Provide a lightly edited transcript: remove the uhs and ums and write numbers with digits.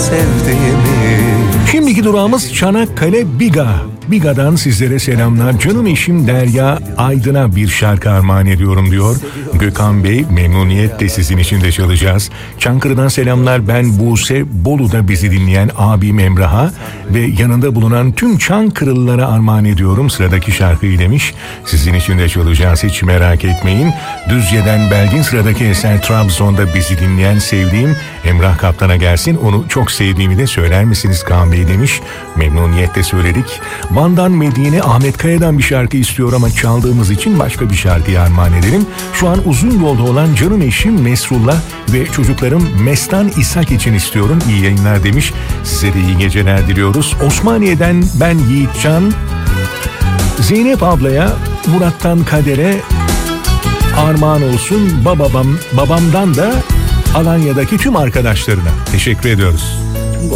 sevdiğimi. Şimdiki durağımız Çanakkale Biga. Biga'dan sizlere selamlar. Canım eşim Derya Aydın'a bir şarkı armağan ediyorum diyor. Gökhan Bey, memnuniyetle sizin için de çalacağız. Çankırı'dan selamlar, ben Buse. Bolu'da bizi dinleyen abim Emrah'a ve yanında bulunan tüm Çankırılılara armağan ediyorum sıradaki şarkıyı demiş. Sizin için de çalacağız, hiç merak etmeyin. Düzce'den Belgin, sıradaki eser Trabzon'da bizi dinleyen sevdiğim Emrah Kaptan'a gelsin. Onu çok sevdiğimi de söyler misiniz Kaan Bey demiş. Memnuniyetle söyledik. Van'dan Medine, Ahmet Kaya'dan bir şarkı istiyor ama çaldığımız için başka bir şarkıyı armağan edelim. Şu an uzun yolda olan canım eşim Mesrullah ve çocuklarım Mestan İshak için istiyorum. İyi yayınlar demiş. Size de iyi geceler diliyoruz. Osmaniye'den ben Yiğitcan. Zeynep ablaya, Murat'tan Kader'e armağan olsun. Babamdan da Alanya'daki tüm arkadaşlarına teşekkür ediyoruz.